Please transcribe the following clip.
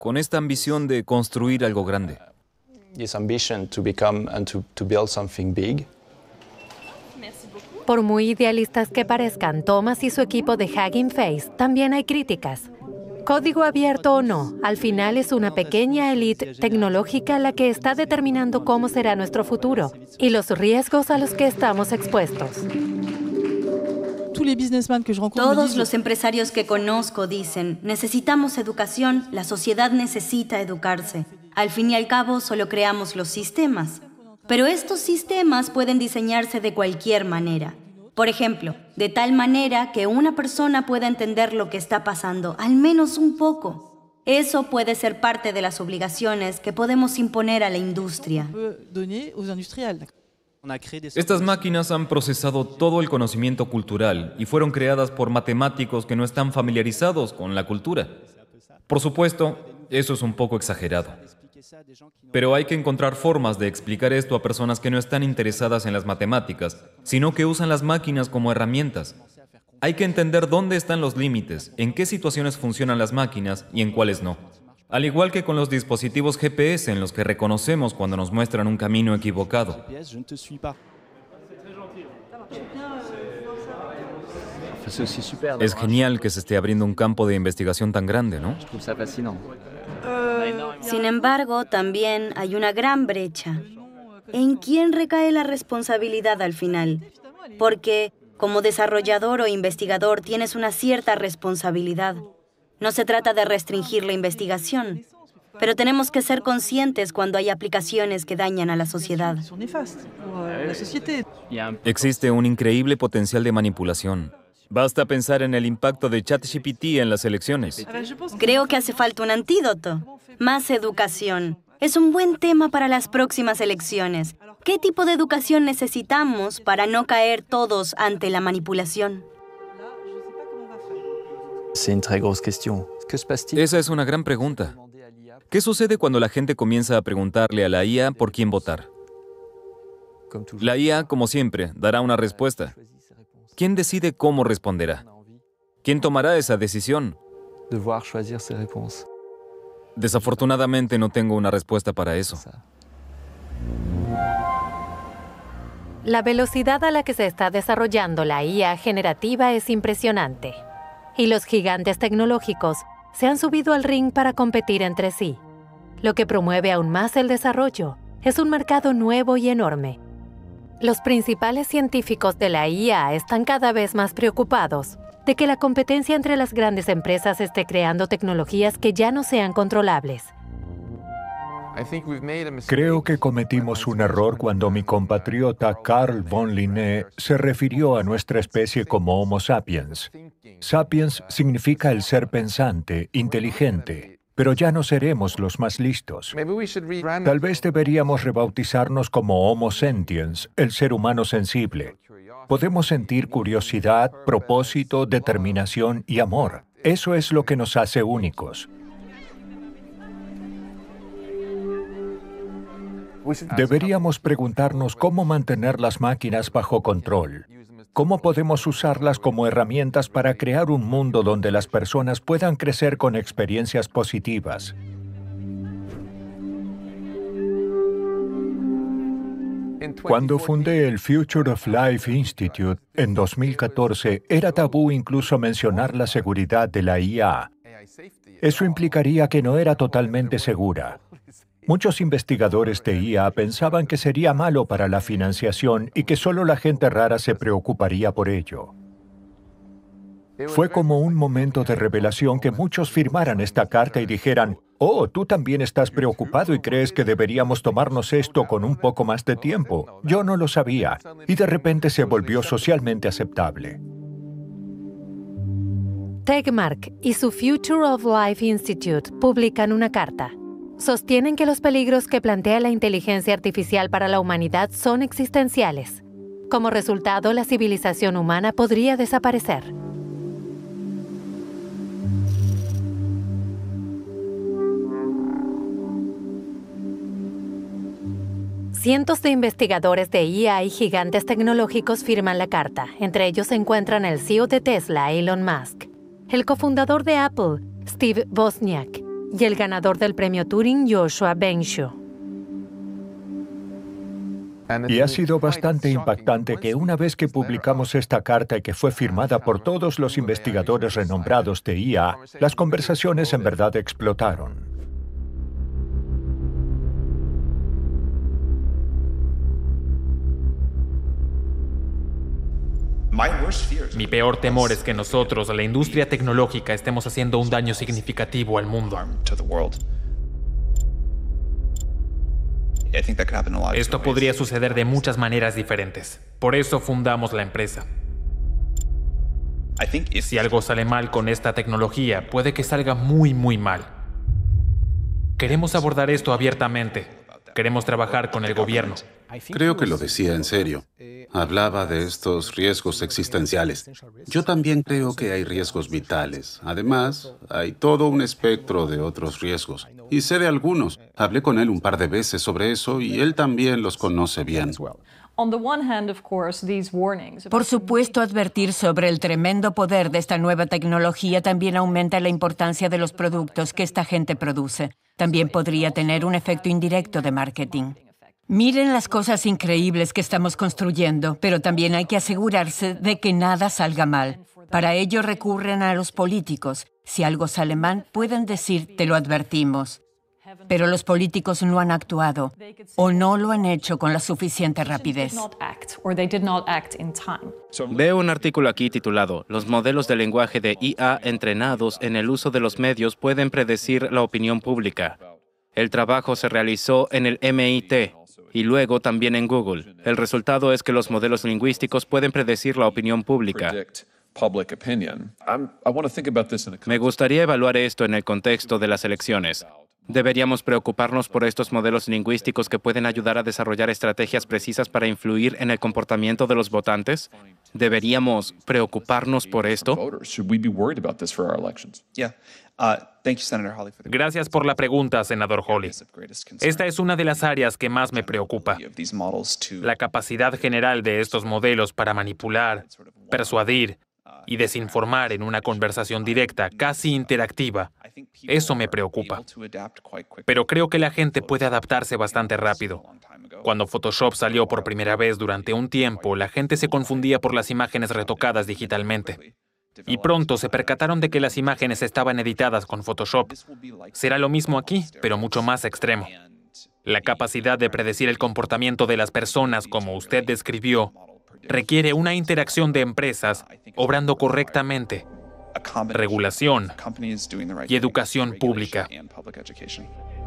con esta ambición de construir algo grande. This ambition to become and to build something big. Por muy idealistas que parezcan Thomas y su equipo de Hugging Face, también hay críticas. Código abierto o no, al final es una pequeña élite tecnológica la que está determinando cómo será nuestro futuro y los riesgos a los que estamos expuestos. Todos los empresarios que conozco dicen, necesitamos educación, la sociedad necesita educarse. Al fin y al cabo, solo creamos los sistemas. Pero estos sistemas pueden diseñarse de cualquier manera. Por ejemplo, de tal manera que una persona pueda entender lo que está pasando, al menos un poco. Eso puede ser parte de las obligaciones que podemos imponer a la industria. Estas máquinas han procesado todo el conocimiento cultural y fueron creadas por matemáticos que no están familiarizados con la cultura. Por supuesto, eso es un poco exagerado. Pero hay que encontrar formas de explicar esto a personas que no están interesadas en las matemáticas, sino que usan las máquinas como herramientas. Hay que entender dónde están los límites, en qué situaciones funcionan las máquinas y en cuáles no. Al igual que con los dispositivos GPS en los que reconocemos cuando nos muestran un camino equivocado. Es genial que se esté abriendo un campo de investigación tan grande, ¿no? Sin embargo, también hay una gran brecha. ¿En quién recae la responsabilidad al final? Porque, como desarrollador o investigador, tienes una cierta responsabilidad. No se trata de restringir la investigación, pero tenemos que ser conscientes cuando hay aplicaciones que dañan a la sociedad. Existe un increíble potencial de manipulación. Basta pensar en el impacto de ChatGPT en las elecciones. Creo que hace falta un antídoto. Más educación. Es un buen tema para las próximas elecciones. ¿Qué tipo de educación necesitamos para no caer todos ante la manipulación? Esa es una gran pregunta. ¿Qué sucede cuando la gente comienza a preguntarle a la IA por quién votar? La IA, como siempre, dará una respuesta. ¿Quién decide cómo responderá? ¿Quién tomará esa decisión? Desafortunadamente no tengo una respuesta para eso. La velocidad a la que se está desarrollando la IA generativa es impresionante. Y los gigantes tecnológicos se han subido al ring para competir entre sí. Lo que promueve aún más el desarrollo es un mercado nuevo y enorme. Los principales científicos de la IA están cada vez más preocupados de que la competencia entre las grandes empresas esté creando tecnologías que ya no sean controlables. Creo que cometimos un error cuando mi compatriota Carl von Linné se refirió a nuestra especie como Homo sapiens. Sapiens significa el ser pensante, inteligente, pero ya no seremos los más listos. Tal vez deberíamos rebautizarnos como Homo sentiens, el ser humano sensible. Podemos sentir curiosidad, propósito, determinación y amor. Eso es lo que nos hace únicos. Deberíamos preguntarnos cómo mantener las máquinas bajo control. ¿Cómo podemos usarlas como herramientas para crear un mundo donde las personas puedan crecer con experiencias positivas? Cuando fundé el Future of Life Institute en 2014, era tabú incluso mencionar la seguridad de la IA. Eso implicaría que no era totalmente segura. Muchos investigadores de IA pensaban que sería malo para la financiación y que solo la gente rara se preocuparía por ello. Fue como un momento de revelación que muchos firmaran esta carta y dijeran, «Oh, tú también estás preocupado y crees que deberíamos tomarnos esto con un poco más de tiempo». Yo no lo sabía, y de repente se volvió socialmente aceptable. Tegmark y su Future of Life Institute publican una carta. Sostienen que los peligros que plantea la inteligencia artificial para la humanidad son existenciales. Como resultado, la civilización humana podría desaparecer. Cientos de investigadores de IA y gigantes tecnológicos firman la carta. Entre ellos se encuentran el CEO de Tesla, Elon Musk, el cofundador de Apple, Steve Wozniak, y el ganador del premio Turing, Yoshua Bengio. Y ha sido bastante impactante que una vez que publicamos esta carta y que fue firmada por todos los investigadores renombrados de IA, las conversaciones en verdad explotaron. Mi peor temor es que nosotros, la industria tecnológica, estemos haciendo un daño significativo al mundo. Esto podría suceder de muchas maneras diferentes. Por eso fundamos la empresa. Si algo sale mal con esta tecnología, puede que salga muy, muy mal. Queremos abordar esto abiertamente. Queremos trabajar con el gobierno. Creo que lo decía en serio. Hablaba de estos riesgos existenciales. Yo también creo que hay riesgos vitales. Además, hay todo un espectro de otros riesgos. Y sé de algunos. Hablé con él un par de veces sobre eso y él también los conoce bien. Por supuesto, advertir sobre el tremendo poder de esta nueva tecnología también aumenta la importancia de los productos que esta gente produce. También podría tener un efecto indirecto de marketing. Miren las cosas increíbles que estamos construyendo, pero también hay que asegurarse de que nada salga mal. Para ello recurren a los políticos. Si algo sale mal, pueden decir, te lo advertimos. Pero los políticos no han actuado o no lo han hecho con la suficiente rapidez. Veo un artículo aquí titulado «Los modelos de lenguaje de IA entrenados en el uso de los medios pueden predecir la opinión pública». El trabajo se realizó en el MIT y luego también en Google. El resultado es que los modelos lingüísticos pueden predecir la opinión pública. Me gustaría evaluar esto en el contexto de las elecciones. ¿Deberíamos preocuparnos por estos modelos lingüísticos que pueden ayudar a desarrollar estrategias precisas para influir en el comportamiento de los votantes? ¿Deberíamos preocuparnos por esto? Gracias por la pregunta, senador Hawley. Esta es una de las áreas que más me preocupa. La capacidad general de estos modelos para manipular, persuadir y desinformar en una conversación directa, casi interactiva. Eso me preocupa. Pero creo que la gente puede adaptarse bastante rápido. Cuando Photoshop salió por primera vez durante un tiempo, la gente se confundía por las imágenes retocadas digitalmente. Y pronto se percataron de que las imágenes estaban editadas con Photoshop. Será lo mismo aquí, pero mucho más extremo. La capacidad de predecir el comportamiento de las personas, como usted describió, requiere una interacción de empresas obrando correctamente, regulación y educación pública.